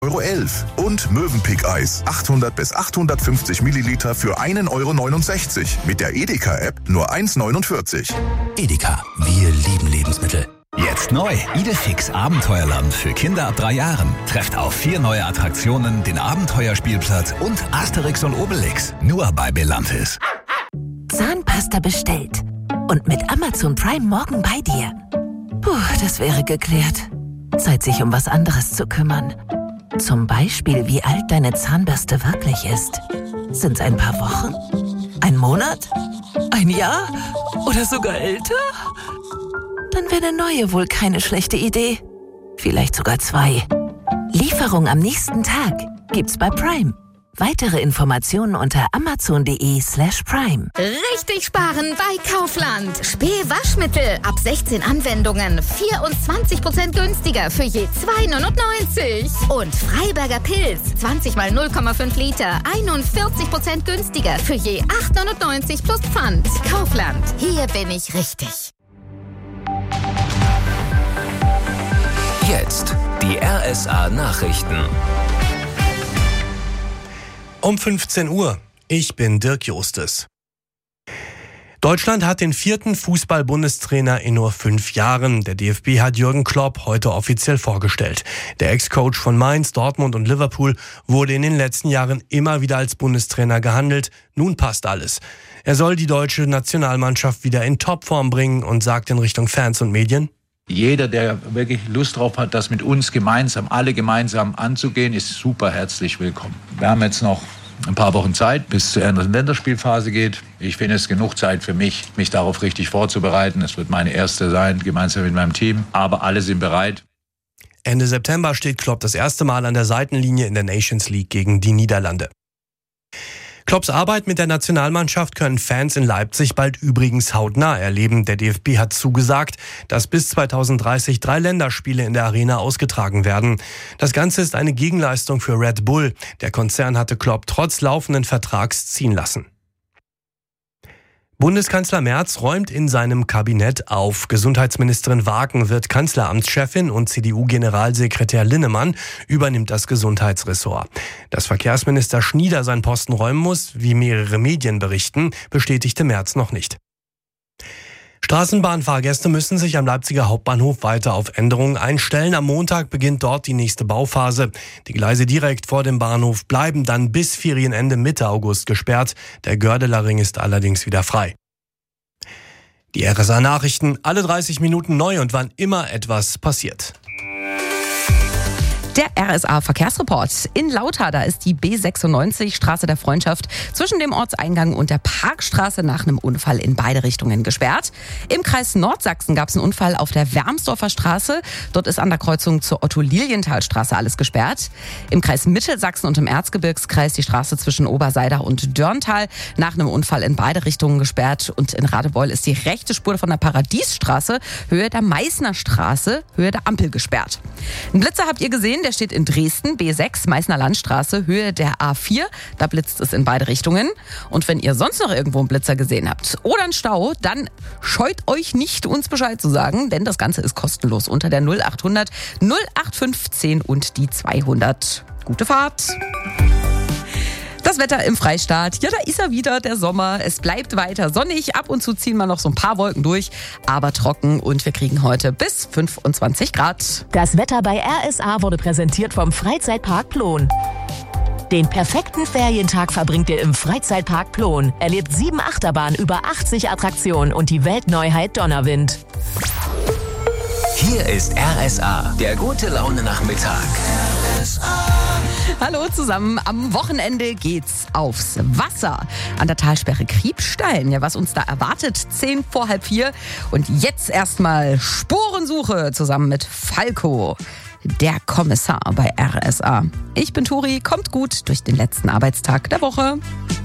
1,11 € und Mövenpick-Eis 800 bis 850 Milliliter für 1,69 € mit der Edeka-App nur 1,49 €. Edeka, wir lieben Lebensmittel. Jetzt neu, Idefix Abenteuerland für Kinder ab 3 Jahren. Trefft auf 4 neue Attraktionen, den Abenteuerspielplatz und Asterix und Obelix. Nur bei Belantis. Zahnpasta bestellt und mit Amazon Prime morgen bei dir. Puh, das wäre geklärt. Zeit, sich um was anderes zu kümmern. Zum Beispiel, wie alt deine Zahnbürste wirklich ist. Sind's ein paar Wochen? Ein Monat? Ein Jahr? Oder sogar älter? Dann wäre eine neue wohl keine schlechte Idee. Vielleicht sogar 2. Lieferung am nächsten Tag gibt's bei Prime. Weitere Informationen unter amazon.de/prime. Richtig sparen bei Kaufland. Spee Waschmittel ab 16 Anwendungen 24% günstiger für je 2,99 €. Und Freiberger Pilz 20 mal 0,5 Liter 41% günstiger für je 8,99 € plus Pfand. Kaufland, hier bin ich richtig. Jetzt die RSA Nachrichten. Um 15 Uhr. Ich bin Dirk Justes. Deutschland hat den 4. Fußball-Bundestrainer in nur 5 Jahren. Der DFB hat Jürgen Klopp heute offiziell vorgestellt. Der Ex-Coach von Mainz, Dortmund und Liverpool wurde in den letzten Jahren immer wieder als Bundestrainer gehandelt. Nun passt alles. Er soll die deutsche Nationalmannschaft wieder in Topform bringen und sagt in Richtung Fans und Medien: Jeder, der wirklich Lust drauf hat, das mit uns gemeinsam, alle gemeinsam anzugehen, ist super herzlich willkommen. Wir haben jetzt noch ein paar Wochen Zeit, bis es zur ersten Länderspielphase geht. Ich finde, es ist genug Zeit für mich darauf richtig vorzubereiten. Es wird meine erste sein, gemeinsam mit meinem Team. Aber alle sind bereit. Ende September steht Klopp das erste Mal an der Seitenlinie in der Nations League gegen die Niederlande. Klopps Arbeit mit der Nationalmannschaft können Fans in Leipzig bald übrigens hautnah erleben. Der DFB hat zugesagt, dass bis 2030 3 Länderspiele in der Arena ausgetragen werden. Das Ganze ist eine Gegenleistung für Red Bull. Der Konzern hatte Klopp trotz laufenden Vertrags ziehen lassen. Bundeskanzler Merz räumt in seinem Kabinett auf. Gesundheitsministerin Wagen wird Kanzleramtschefin und CDU-Generalsekretär Linnemann übernimmt das Gesundheitsressort. Dass Verkehrsminister Schnieder seinen Posten räumen muss, wie mehrere Medien berichten, bestätigte Merz noch nicht. Straßenbahnfahrgäste müssen sich am Leipziger Hauptbahnhof weiter auf Änderungen einstellen. Am Montag beginnt dort die nächste Bauphase. Die Gleise direkt vor dem Bahnhof bleiben dann bis Ferienende Mitte August gesperrt. Der Gördeler Ring ist allerdings wieder frei. Die RSA Nachrichten, alle 30 Minuten neu und wann immer etwas passiert. Der RSA-Verkehrsreport. In Lauter, da ist die B96 Straße der Freundschaft zwischen dem Ortseingang und der Parkstraße nach einem Unfall in beide Richtungen gesperrt. Im Kreis Nordsachsen gab es einen Unfall auf der Wermsdorfer Straße. Dort ist an der Kreuzung zur Otto-Lilienthal-Straße alles gesperrt. Im Kreis Mittelsachsen und im Erzgebirgskreis die Straße zwischen Oberseidach und Dörntal nach einem Unfall in beide Richtungen gesperrt. Und in Radebeul ist die rechte Spur von der Paradiesstraße, Höhe der Meißner Straße, Höhe der Ampel gesperrt. Einen Blitzer habt ihr gesehen, der steht in Dresden, B6, Meißner Landstraße, Höhe der A4. Da blitzt es in beide Richtungen. Und wenn ihr sonst noch irgendwo einen Blitzer gesehen habt oder einen Stau, dann scheut euch nicht, uns Bescheid zu sagen, denn das Ganze ist kostenlos unter der 0800 0815 und die 200. Gute Fahrt! Das Wetter im Freistaat, ja, da ist er wieder, der Sommer. Es bleibt weiter sonnig, ab und zu ziehen wir noch so ein paar Wolken durch, aber trocken und wir kriegen heute bis 25 Grad. Das Wetter bei RSA wurde präsentiert vom Freizeitpark Plon. Den perfekten Ferientag verbringt ihr im Freizeitpark Plon. Erlebt 7 Achterbahnen, über 80 Attraktionen und die Weltneuheit Donnerwind. Hier ist RSA, der gute Laune-Nachmittag. Hallo zusammen, am Wochenende geht's aufs Wasser. An der Talsperre Kriebstein. Ja, was uns da erwartet, 10 vor halb 4. Und jetzt erstmal Spurensuche zusammen mit Falco, der Kommissar bei RSA. Ich bin Turi, kommt gut durch den letzten Arbeitstag der Woche.